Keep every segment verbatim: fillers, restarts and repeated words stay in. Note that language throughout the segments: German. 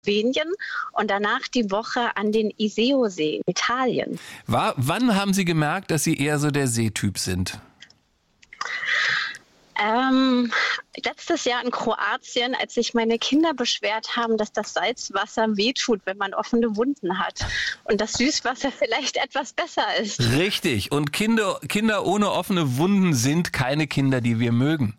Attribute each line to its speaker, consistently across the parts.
Speaker 1: Slowenien und danach die Woche an den Iseo-See in Italien.
Speaker 2: War, wann haben Sie gemerkt, dass Sie eher so der Seetyp sind?
Speaker 1: Ähm, letztes Jahr in Kroatien, als sich meine Kinder beschwert haben, dass das Salzwasser wehtut, wenn man offene Wunden hat und das Süßwasser vielleicht etwas besser ist.
Speaker 2: Richtig. Und Kinder, Kinder ohne offene Wunden sind keine Kinder, die wir mögen.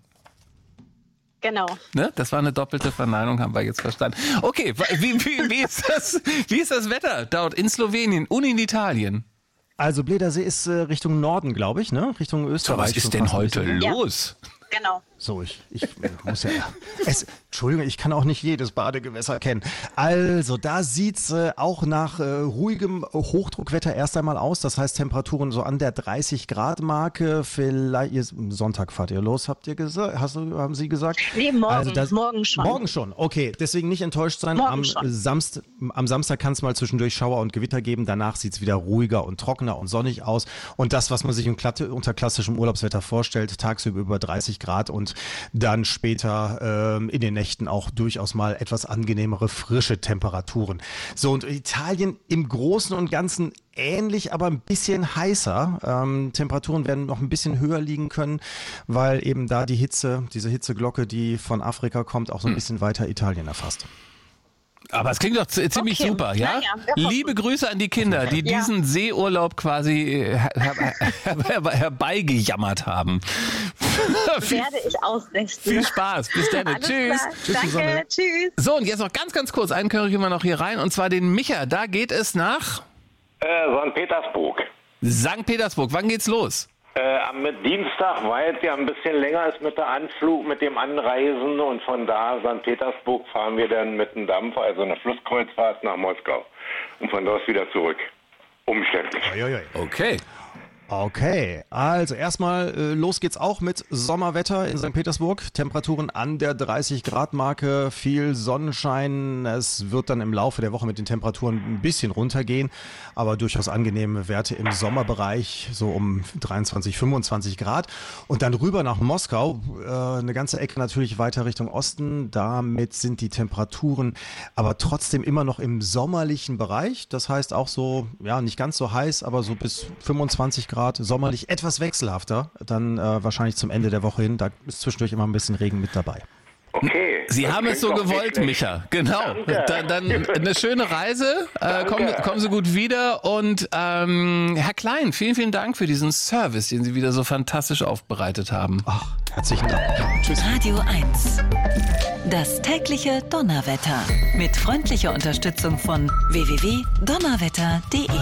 Speaker 1: Genau.
Speaker 2: Ne? Das war eine doppelte Verneinung, haben wir jetzt verstanden. Okay, wie, wie, wie, ist das, wie ist das Wetter dort in Slowenien und in Italien?
Speaker 3: Also Bledersee ist äh, Richtung Norden, glaube ich, ne? Richtung Österreich.
Speaker 2: So, was ist denn heute los?
Speaker 1: Ja. Genau.
Speaker 3: So, ich, ich äh, muss ja... Es, Entschuldigung, ich kann auch nicht jedes Badegewässer kennen. Also, da sieht's äh, auch nach äh, ruhigem Hochdruckwetter erst einmal aus. Das heißt, Temperaturen so an der dreißig Grad Marke. Vielleicht, ihr, Sonntag fahrt ihr los, habt ihr gesagt? Hast du, haben Sie gesagt?
Speaker 1: Nee, morgen,
Speaker 3: also das,
Speaker 1: morgen schon.
Speaker 3: Morgen schon, okay. Deswegen nicht enttäuscht sein.
Speaker 1: Morgen
Speaker 3: Am,
Speaker 1: schon.
Speaker 3: Samst, am Samstag kann es mal zwischendurch Schauer und Gewitter geben. Danach sieht's wieder ruhiger und trockener und sonnig aus. Und das, was man sich im Klatte, unter klassischem Urlaubswetter vorstellt, tagsüber über dreißig Grad und dann später ähm, in den Nächten auch durchaus mal etwas angenehmere, frische Temperaturen. So, und Italien im Großen und Ganzen ähnlich, aber ein bisschen heißer. Ähm, Temperaturen werden noch ein bisschen höher liegen können, weil eben da die Hitze, diese Hitzeglocke, die von Afrika kommt, auch so ein bisschen weiter Italien erfasst.
Speaker 2: Aber es klingt doch z- ziemlich
Speaker 1: Okay.
Speaker 2: super, ja?
Speaker 1: Naja, wir
Speaker 2: Liebe Grüße an die Kinder, die
Speaker 1: Ja.
Speaker 2: diesen Seeurlaub quasi her- her- her- herbeigejammert haben. viel,
Speaker 1: Werde ich ausrichten.
Speaker 2: viel Spaß. Bis dann.
Speaker 1: Alles
Speaker 2: Tschüss.
Speaker 1: klar.
Speaker 3: Tschüss, Susanne.
Speaker 1: Danke. Tschüss.
Speaker 2: So, und jetzt noch ganz, ganz kurz, einen kriegen wir noch hier rein, und zwar den Micha. Da geht es nach
Speaker 4: Äh, Sankt Petersburg.
Speaker 2: Sankt Petersburg. Wann geht's los?
Speaker 4: Äh, am Dienstag, weil es ja ein bisschen länger ist mit der Anflug, mit dem Anreisen, und von da Sankt Petersburg fahren wir dann mit dem Dampfer, also eine Flusskreuzfahrt nach Moskau und von dort wieder zurück. Umständlich.
Speaker 2: Okay.
Speaker 3: Okay, also erstmal äh, los geht's auch mit Sommerwetter in Sankt Petersburg. Temperaturen an der dreißig Grad Marke, viel Sonnenschein. Es wird dann im Laufe der Woche mit den Temperaturen ein bisschen runtergehen, aber durchaus angenehme Werte im Sommerbereich, so um dreiundzwanzig, fünfundzwanzig Grad. Und dann rüber nach Moskau, äh, eine ganze Ecke natürlich weiter Richtung Osten. Damit sind die Temperaturen aber trotzdem immer noch im sommerlichen Bereich. Das heißt auch so, ja, nicht ganz so heiß, aber so bis fünfundzwanzig Grad. Sommerlich etwas wechselhafter, dann äh, wahrscheinlich zum Ende der Woche hin. Da ist zwischendurch immer ein bisschen Regen mit dabei.
Speaker 4: Okay.
Speaker 2: Sie
Speaker 4: das
Speaker 2: haben es
Speaker 4: klingt
Speaker 2: so
Speaker 4: doch nicht
Speaker 2: gewollt,
Speaker 4: schlecht.
Speaker 2: Micha. Genau.
Speaker 4: Danke.
Speaker 2: Dann, dann eine schöne Reise. Äh, kommen,
Speaker 4: Danke.
Speaker 2: kommen Sie gut wieder. Und ähm, Herr Klein, vielen, vielen Dank für diesen Service, den Sie wieder so fantastisch aufbereitet haben.
Speaker 3: Ach, herzlichen Dank. Tschüss.
Speaker 5: Radio eins. Das tägliche Donnerwetter. Mit freundlicher Unterstützung von w w w punkt donnerwetter punkt d e.